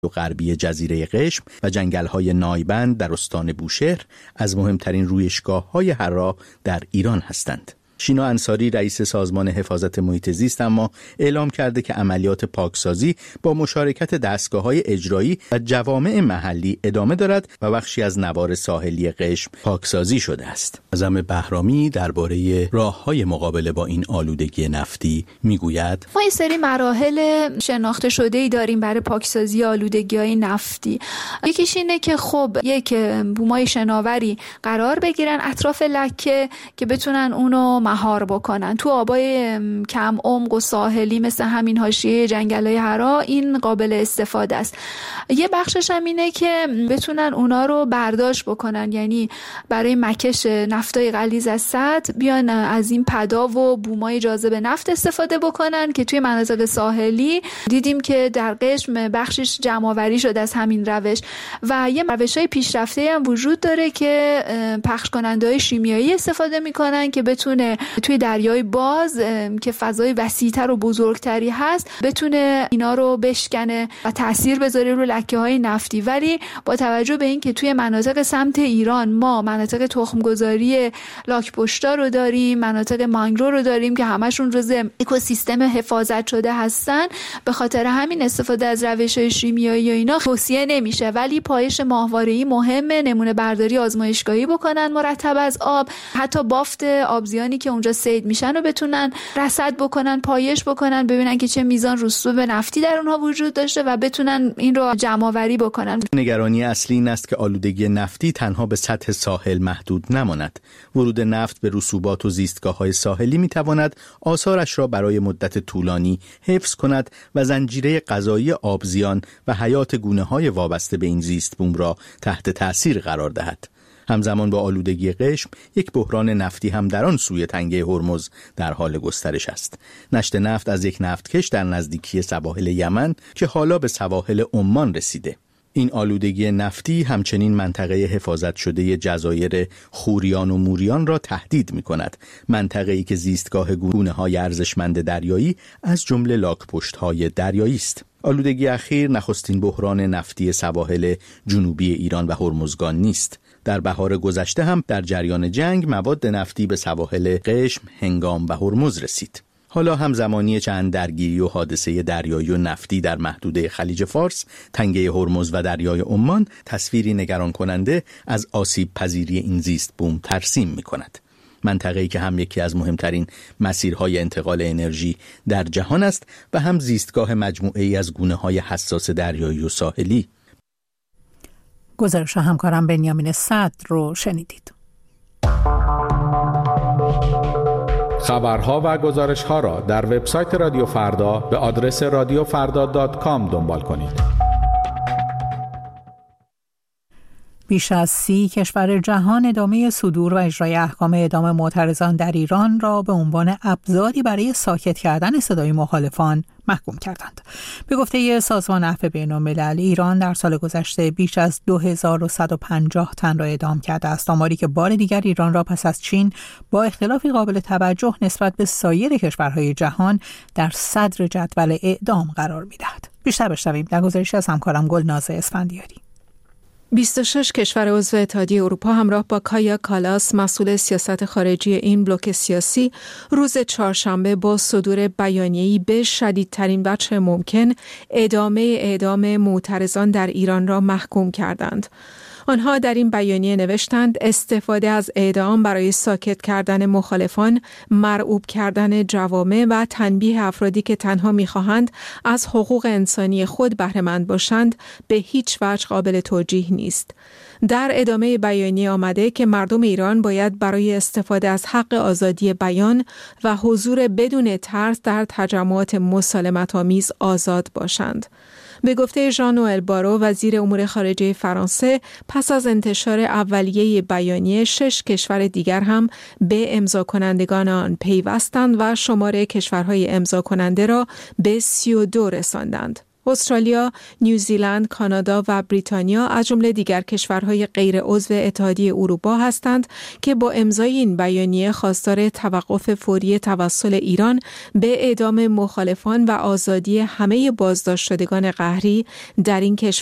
و غربی جزیره قشم و جنگل‌های نایبند در استان بوشهر از مهمترین رویشگاه‌های هرا در ایران هستند. شینا انصاری رئیس سازمان حفاظت محیط زیست اما اعلام کرده که عملیات پاکسازی با مشارکت دستگاه‌های اجرایی و جوامع محلی ادامه دارد و بخشی از نوار ساحلی قشم پاکسازی شده است. اعظم بهرامی درباره راه‌های مقابله با این آلودگی نفتی میگوید: ما یه سری مراحل شناخته شده‌ای داریم برای پاکسازی آلودگی‌های نفتی. یکیش اینه که خب یک بومای شناوری قرار بگیرن اطراف لکه که بتونن اونو مهار بکنن. تو آبای کم عمق و ساحلی مثل همین حاشیه جنگل‌های هرا این قابل استفاده است. یه بخشش هم اینه که بتونن اونا رو برداشت بکنن، یعنی برای مکش نفتای غلیظ از سطح بیان از این پدا و بومای جاذب نفت استفاده بکنن که توی مناطق ساحلی دیدیم که در قشم بخشش جمع‌آوری شده از همین روش و یه روش‌های پیشرفته هم وجود داره که پخش کننده‌های شیمیایی استفاده می‌کنن که بتونه توی دریای باز که فضای وسیع‌تر و بزرگتری هست بتونه اینا رو بشکنه و تأثیر بذاره رو لکه‌های نفتی. ولی با توجه به این که توی مناطق سمت ایران ما مناطق تخمگذاری لاک‌پشتا رو داریم، مناطق مانگرو رو داریم که همشون جزء اکوسیستم حفاظت شده هستن، به خاطر همین استفاده از روش‌های شیمیایی و اینا توصیه نمیشه. ولی پایش ماهواره‌ای مهمه، نمونه برداری آزمایشگاهی بکنن مرتب از آب، حتی بافت آبزیانی که اونجا صید میشن و بتونن رصد بکنن، پایش بکنن، ببینن که چه میزان رسوب نفتی در اونها وجود داشته و بتونن این رو جمع آوری بکنن. نگرانی اصلی این است که آلودگی نفتی تنها به سطح ساحل محدود نماند. ورود نفت به رسوبات و زیستگاه‌های ساحلی میتواند آثارش را برای مدت طولانی حفظ کند و زنجیره غذایی آبزیان و حیات گونه‌های وابسته به این زیست بوم را تحت تأثیر قرار دهد. همزمان با آلودگی قشم یک بحران نفتی هم در آن سوی تنگه هرمز در حال گسترش است. نشت نفت از یک نفتکش در نزدیکی سواحل یمن که حالا به سواحل عمان رسیده. این آلودگی نفتی همچنین منطقه حفاظت شده جزایر خوریان و موریان را تهدید می کند. منطقه‌ای که زیستگاه گونه‌های ارزشمند دریایی از جمله لاک‌پشت‌های دریایی است. آلودگی اخیر نخستین بحران نفتی سواحل جنوبی ایران و هرمزگان نیست. در بهار گذشته هم در جریان جنگ مواد نفتی به سواحل قشم، هنگام و هرمز رسید. حالا هم زمانی چند درگیری و حادثه دریایی و نفتی در محدوده خلیج فارس، تنگه هرمز و دریای عمان تصویری نگران کننده از آسیب پذیری این زیست بوم ترسیم می کند. منطقه‌ای که هم یکی از مهمترین مسیرهای انتقال انرژی در جهان است و هم زیستگاه مجموعه‌ای از گونه‌های حساس دریایی و ساحلی. گزارش همکارم بنیامین صدر رو شنیدید. خبرها و گزارش‌ها را در وبسایت رادیو فردا به آدرس radiofarda.com دنبال کنید. بیش از 30 کشور جهان ادامه صدور و اجرای احکام اعدام معترضان در ایران را به عنوان ابزاری برای ساکت کردن صدای مخالفان محکوم کردند. به گفته سازمان عفو بین‌الملل، ایران در سال گذشته بیش از 2150 تن را اعدام کرده است، آماری که بار دیگر ایران را پس از چین با اختلافی قابل توجه نسبت به سایر کشورهای جهان در صدر جدول اعدام قرار می‌دهد. بیشتر بشنویم در گزارشی از همکارم گلناز اسفندیاری. 26 کشور عضو اتحادیه اروپا همراه با کایا کالاس، مسئول سیاست خارجی این بلوک سیاسی، روز چهارشنبه با صدور بیانیه‌ای به شدیدترین وجه ممکن ادامه اعدام معترضان در ایران را محکوم کردند. آنها در این بیانیه نوشتند استفاده از اعدام برای ساکت کردن مخالفان، مرعوب کردن جوامع و تنبیه افرادی که تنها می‌خواهند از حقوق انسانی خود بهره مند باشند به هیچ وجه قابل توجیه نیست. در ادامه بیانیه آمده که مردم ایران باید برای استفاده از حق آزادی بیان و حضور بدون ترس در تجمعات مسالمت‌آمیز آزاد باشند. به گفته ژان نوئل بارو، وزیر امور خارجه فرانسه، پس از انتشار اولیه بیانیه 6 کشور دیگر هم به امضا کنندگان آن پیوستند و شمار کشورهای امضا کننده را به 32 رساندند. استرالیا، نیوزیلند، کانادا و بریتانیا از جمله دیگر کشورهای غیر عضو اتحادیه اروپا هستند که با امضای این بیانیه خواستار توقف فوری توسل ایران به اعدام مخالفان و آزادی همه بازداشت شدگان قهری در این کشور